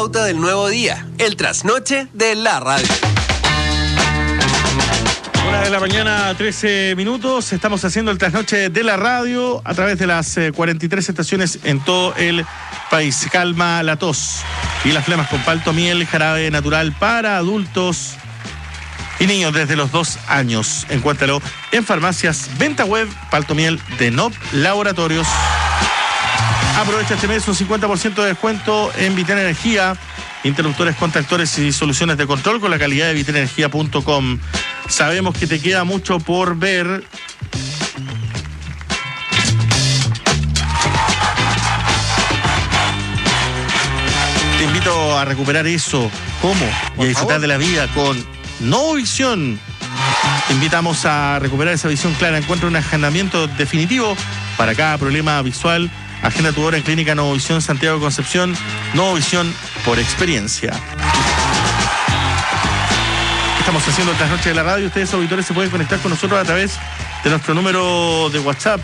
pauta del nuevo día, el trasnoche de la radio. 1:00 a.m, 13 minutos. Estamos haciendo el trasnoche de la radio a través de las 43 estaciones en todo el país. Calma la tos y las flemas con palto miel, jarabe natural para adultos y niños desde los 2 años. Encuéntralo en farmacias, venta web, palto miel de NOP Laboratorios. Aprovecha este mes un 50% de descuento en Vital Energía, interruptores, contactores y soluciones de control con la calidad de vitalenergia.com. Sabemos que te queda mucho por ver. Te invito a recuperar eso. ¿Cómo? Y a disfrutar de la vida con Novovisión. Te invitamos a recuperar esa visión clara. Encuentra un agendamiento definitivo para cada problema visual. Agenda tu hora en Clínica Novovisión Santiago Concepción. Novovisión por experiencia. Estamos haciendo el trasnoche de la radio. Ustedes, auditores, se pueden conectar con nosotros a través de nuestro número de WhatsApp.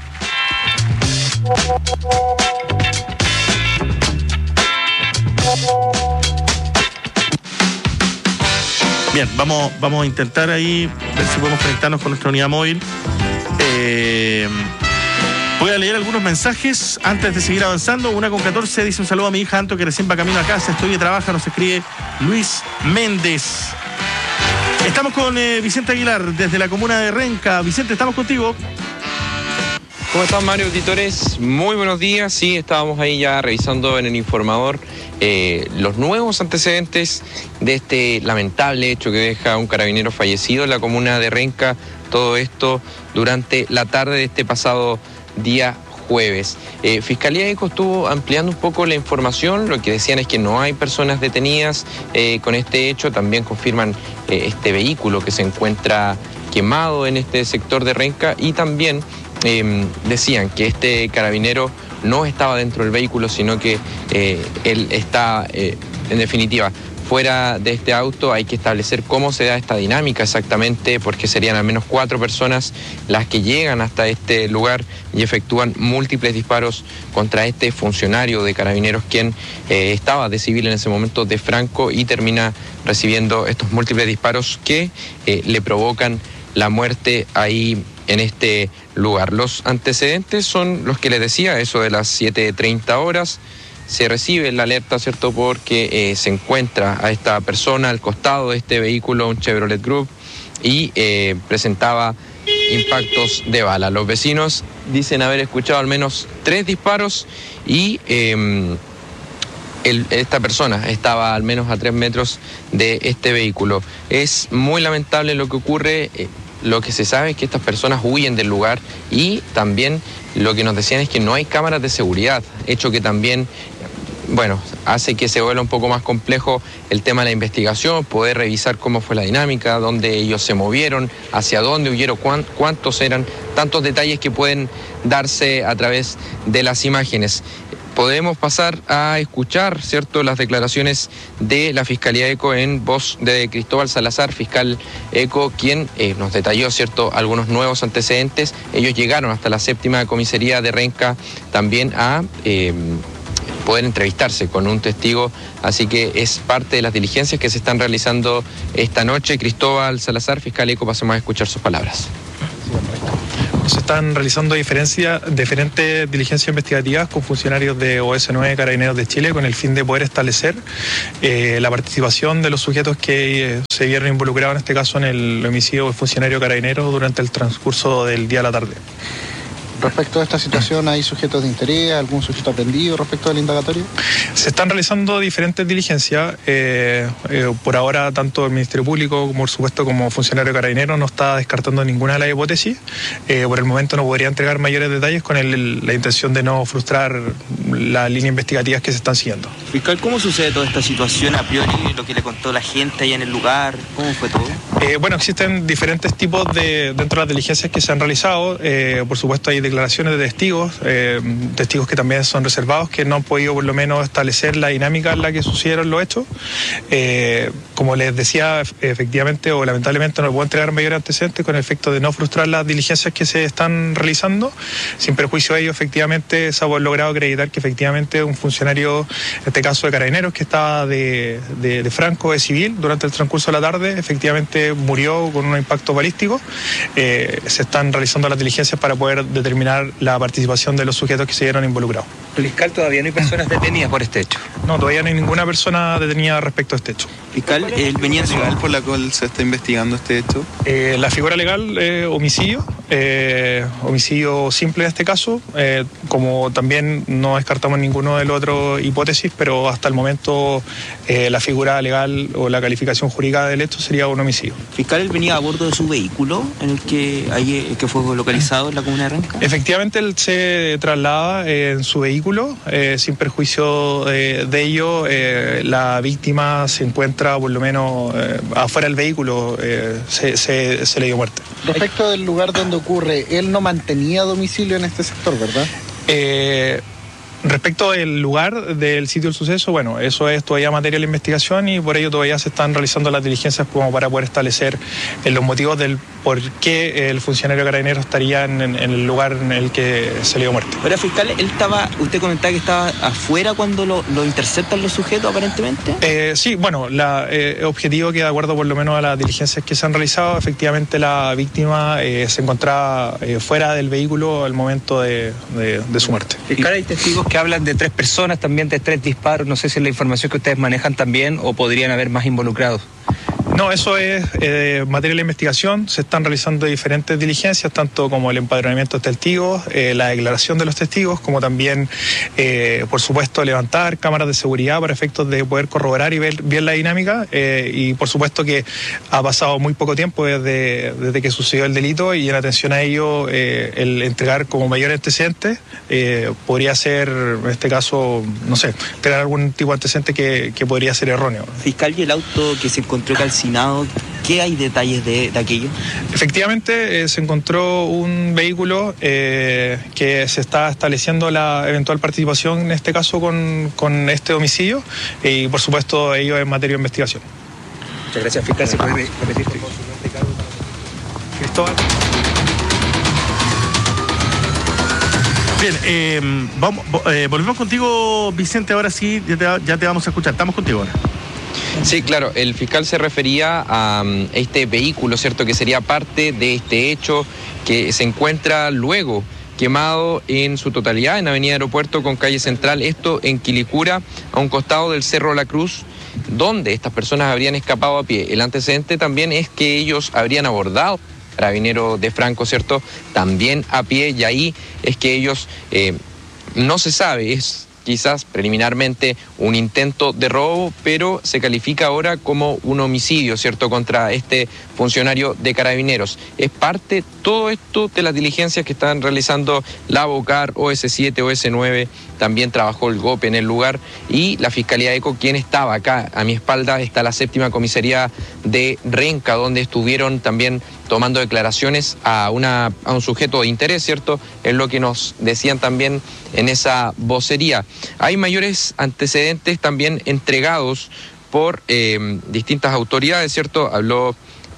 Bien, vamos a intentar ahí ver si podemos conectarnos con nuestra unidad móvil. Voy a leer algunos mensajes antes de seguir avanzando. 1:14 dice: un saludo a mi hija Anto, que recién va camino a casa. Estoy de trabajo, nos escribe Luis Méndez. Estamos con Vicente Aguilar desde la comuna de Renca. Vicente, estamos contigo. ¿Cómo están, Mario, auditores? Muy buenos días. Sí, estábamos ahí ya revisando en el informador los nuevos antecedentes de este lamentable hecho que deja un carabinero fallecido en la comuna de Renca. Todo esto durante la tarde de este pasado día jueves. Fiscalía ECO estuvo ampliando un poco la información. Lo que decían es que no hay personas detenidas con este hecho. También confirman este vehículo que se encuentra quemado en este sector de Renca, y también decían que este carabinero no estaba dentro del vehículo, sino que él está, en definitiva, fuera de este auto. Hay que establecer cómo se da esta dinámica exactamente, porque serían al menos 4 personas las que llegan hasta este lugar y efectúan múltiples disparos contra este funcionario de carabineros, quien estaba de civil en ese momento de franco, y termina recibiendo estos múltiples disparos que le provocan la muerte ahí en este lugar. Los antecedentes son los que les decía, eso de las 7:30 horas. Se recibe la alerta, ¿cierto?, porque se encuentra a esta persona al costado de este vehículo, un Chevrolet Group, y presentaba impactos de bala. Los vecinos dicen haber escuchado al menos 3 disparos y esta persona estaba al menos a 3 metros de este vehículo. Es muy lamentable lo que ocurre. Lo que se sabe es que estas personas huyen del lugar, y también lo que nos decían es que no hay cámaras de seguridad, hecho que también, bueno, hace que se vuelva un poco más complejo el tema de la investigación, poder revisar cómo fue la dinámica, dónde ellos se movieron, hacia dónde huyeron, cuántos eran, tantos detalles que pueden darse a través de las imágenes. Podemos pasar a escuchar, ¿cierto?, las declaraciones de la Fiscalía ECO en voz de Cristóbal Salazar, fiscal ECO, quien nos detalló, ¿cierto?, algunos nuevos antecedentes. Ellos llegaron hasta la 7ª comisaría de Renca también a poder entrevistarse con un testigo, así que es parte de las diligencias que se están realizando esta noche. Cristóbal Salazar, fiscal ECO, pasemos a escuchar sus palabras. Se están realizando diferentes diligencias investigativas con funcionarios de OS9 Carabineros de Chile, con el fin de poder establecer la participación de los sujetos que se vieron involucrados, en este caso, en el homicidio del funcionario carabinero durante el transcurso del día a la tarde. Respecto a esta situación, ¿hay sujetos de interés, algún sujeto aprendido respecto del indagatorio? Se están realizando diferentes diligencias. Por ahora, tanto el Ministerio Público como, por supuesto, como funcionario carabinero, no está descartando ninguna de las hipótesis. Por el momento no podría entregar mayores detalles con la intención de no frustrar las líneas investigativas que se están siguiendo. Fiscal, ¿cómo sucede toda esta situación a priori? Lo que le contó la gente ahí en el lugar, ¿cómo fue todo? Bueno, existen diferentes tipos dentro de las diligencias que se han realizado. Por supuesto, hay declaraciones declaraciones de testigos que también son reservados, que no han podido por lo menos establecer la dinámica en la que sucedieron los hechos. Como les decía, efectivamente o lamentablemente no puedo entregar mayor antecedente con el efecto de no frustrar las diligencias que se están realizando. Sin perjuicio de ello, efectivamente se ha logrado acreditar que efectivamente un funcionario, en este caso de Carabineros, que estaba de franco, de civil, durante el transcurso de la tarde, efectivamente murió con un impacto balístico. Se están realizando las diligencias para poder determinar la participación de los sujetos que se vieron involucrados. Fiscal, ¿todavía no hay personas detenidas por este hecho? No, todavía no hay ninguna persona detenida respecto a este hecho. Fiscal, él venía legal por la cual se está investigando este hecho. La figura legal, homicidio simple en este caso, como también no descartamos ninguno de las otras hipótesis, pero hasta el momento la figura legal o la calificación jurídica del hecho sería un homicidio. Fiscal, él venía a bordo de su vehículo en el que fue localizado en la comuna de Renca. Efectivamente, él se traslada en su vehículo, sin perjuicio de ello. La víctima se encuentra por lo menos afuera del vehículo, se le dio muerte. Respecto del lugar donde ocurre, él no mantenía domicilio en este sector, ¿verdad? Respecto del lugar del sitio del suceso, bueno, eso es todavía materia de la investigación y por ello todavía se están realizando las diligencias como para poder establecer los motivos del por qué el funcionario carabinero estaría en el lugar en el que se le dio muerte. Ahora, fiscal, usted comentaba que estaba afuera cuando lo interceptan los sujetos, aparentemente. Sí, bueno, objetivo que de acuerdo por lo menos a las diligencias que se han realizado, efectivamente la víctima se encontraba fuera del vehículo al momento de su muerte. Fiscal, hay testigos que hablan de 3 personas, también de 3 disparos. No sé si es la información que ustedes manejan también o podrían haber más involucrados. No, eso es materia de la investigación. Se están realizando diferentes diligencias, tanto como el empadronamiento de testigos, la declaración de los testigos, como también, por supuesto, levantar cámaras de seguridad para efectos de poder corroborar y ver bien la dinámica. Y por supuesto que ha pasado muy poco tiempo desde que sucedió el delito y en atención a ello, el entregar como mayor antecedente podría ser, en este caso, no sé, tener algún tipo de antecedente que podría ser erróneo. Fiscal, ¿y el auto que se encontró calcinado, qué hay detalles de aquello? Efectivamente, se encontró un vehículo que se está estableciendo la eventual participación, en este caso, con este homicidio y, por supuesto, ello es materia de investigación. Muchas gracias, fiscal. ¿Se puede repetir? Cristóbal. Bien, volvemos contigo, Vicente, ahora sí, ya te vamos a escuchar. Estamos contigo ahora. Sí, claro, el fiscal se refería a este vehículo, ¿cierto?, que sería parte de este hecho que se encuentra luego quemado en su totalidad en Avenida Aeropuerto con calle Central, esto en Quilicura, a un costado del Cerro La Cruz, donde estas personas habrían escapado a pie. El antecedente también es que ellos habrían abordado Carabinero de Franco, ¿cierto?, también a pie, y ahí es que ellos, no se sabe, es quizás preliminarmente un intento de robo, pero se califica ahora como un homicidio, ¿cierto?, contra este funcionario de Carabineros. Es parte todo esto de las diligencias que están realizando la Bocar, OS7, OS9, también trabajó el GOPE en el lugar y la Fiscalía ECO, quien estaba acá a mi espalda, está la 7ª comisaría de Renca, donde estuvieron también tomando declaraciones a un sujeto de interés, ¿cierto? Es lo que nos decían también en esa vocería. Hay mayores antecedentes también entregados por distintas autoridades, ¿cierto? Habló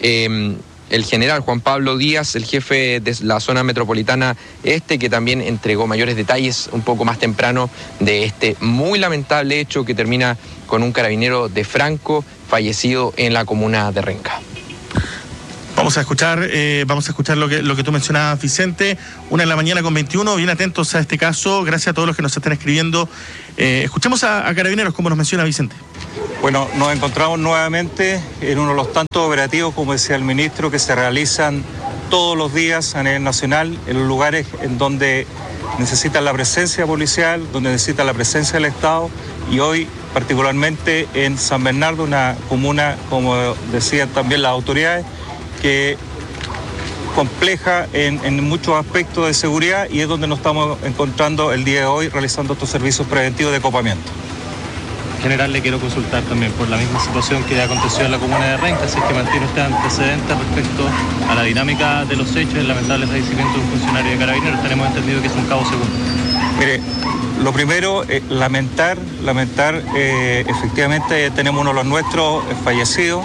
el general Juan Pablo Díaz, el jefe de la zona metropolitana este, que también entregó mayores detalles un poco más temprano de este muy lamentable hecho que termina con un carabinero de Franco fallecido en la comuna de Renca. Vamos a escuchar lo que tú mencionabas, Vicente. 1:21 a.m, bien atentos a este caso. Gracias a todos los que nos están escribiendo. Escuchemos a Carabineros, como nos menciona Vicente. Bueno, nos encontramos nuevamente en uno de los tantos operativos, como decía el ministro, que se realizan todos los días a nivel nacional, en los lugares en donde necesitan la presencia policial, donde necesitan la presencia del Estado, y hoy particularmente en San Bernardo, una comuna, como decían también las autoridades, que compleja en muchos aspectos de seguridad, y es donde nos estamos encontrando el día de hoy realizando estos servicios preventivos de copamiento. general le quiero consultar también por la misma situación que aconteció en la comuna de Renca, si es que mantiene usted antecedentes respecto a la dinámica de los hechos, el lamentable fallecimiento de un funcionario de Carabineros. Tenemos entendido que es un cabo segundo. Mire, lo primero, lamentar, efectivamente tenemos uno de los nuestros fallecido,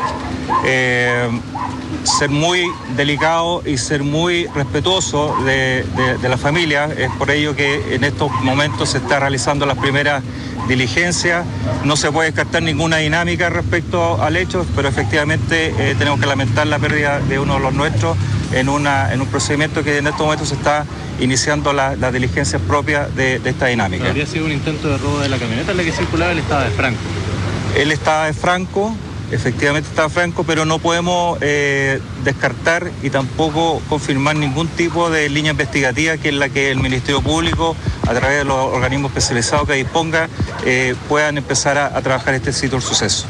ser muy delicado y ser muy respetuoso de la familia. Es por ello que en estos momentos se está realizando las primeras diligencias. No se puede descartar ninguna dinámica respecto al hecho, pero efectivamente tenemos que lamentar la pérdida de uno de los nuestros en un procedimiento que en estos momentos se está iniciando las diligencias propias de esta dinámica. ¿Habría sido un intento de robo de la camioneta en la que circulaba? Él estaba de franco. Él estaba de franco, efectivamente estaba franco, pero no podemos descartar y tampoco confirmar ningún tipo de línea investigativa que es la que el Ministerio Público, a través de los organismos especializados que disponga, puedan empezar a trabajar este sitio del suceso.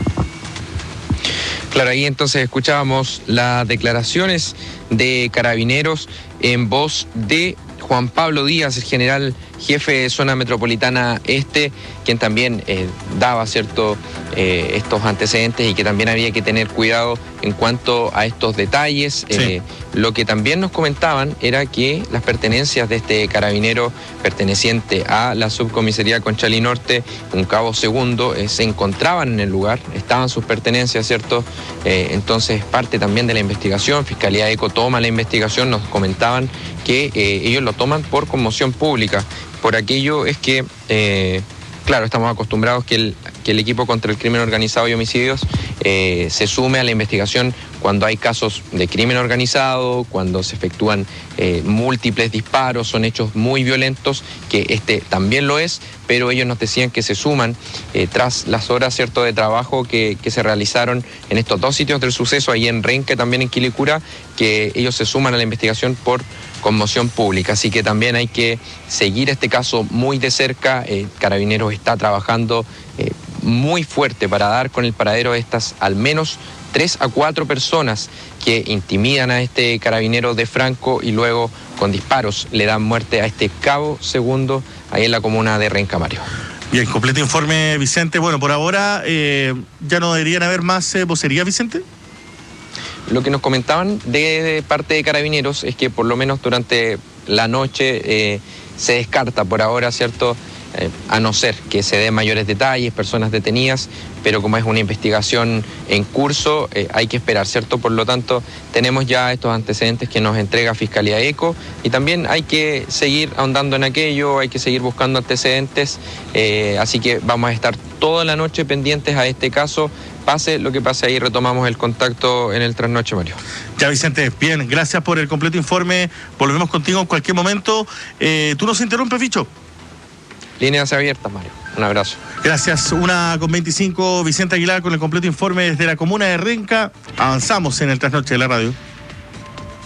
Claro, ahí entonces escuchábamos las declaraciones de Carabineros en voz de Juan Pablo Díaz, el general jefe de Zona Metropolitana Este, quien también daba estos antecedentes y que también había que tener cuidado en cuanto a estos detalles. Sí. Lo que también nos comentaban era que las pertenencias de este carabinero perteneciente a la subcomisaría Conchalí Norte, un cabo segundo, se encontraban en el lugar, estaban sus pertenencias, ¿cierto? Entonces parte también de la investigación, Fiscalía ECO toma la investigación, nos comentaban que ellos lo toman por conmoción pública. Por aquello es que, claro, estamos acostumbrados que el equipo contra el crimen organizado y homicidios se sume a la investigación cuando hay casos de crimen organizado, cuando se efectúan múltiples disparos, son hechos muy violentos, que este también lo es, pero ellos nos decían que se suman tras las horas, ¿cierto?, de trabajo que se realizaron en estos dos sitios del suceso, ahí en Renca y también en Quilicura, que ellos se suman a la investigación por conmoción pública. Así que también hay que seguir este caso muy de cerca. Carabineros está trabajando muy fuerte para dar con el paradero de estas al menos 3 a 4 personas que intimidan a este carabinero de franco y luego con disparos le dan muerte a este cabo segundo ahí en la comuna de Renca, Mario. Bien, completo informe, Vicente. Bueno, por ahora ya no deberían haber más vocerías, Vicente. Lo que nos comentaban de parte de Carabineros es que por lo menos durante la noche se descarta por ahora, ¿cierto?, a no ser que se den mayores detalles, personas detenidas, pero como es una investigación en curso, hay que esperar, ¿cierto? Por lo tanto, tenemos ya estos antecedentes que nos entrega Fiscalía ECO y también hay que seguir ahondando en aquello, hay que seguir buscando antecedentes, así que vamos a estar toda la noche pendientes a este caso. Pase lo que pase, ahí retomamos el contacto en el trasnoche, Mario. Ya, Vicente, bien, gracias por el completo informe. Volvemos contigo en cualquier momento. ¿Tú nos interrumpes, Ficho? Líneas abiertas, Mario. Un abrazo. Gracias. 1:25, Vicente Aguilar con el completo informe desde la comuna de Renca. Avanzamos en el trasnoche de la radio.